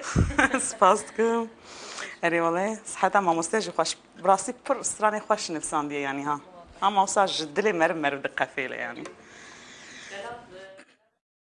سپاس دکم اری والله صحتا ما مستجی خوش براسي پر استراني خوش نفسان دي يعني ها ماساج دلي مر دقة فيله يعني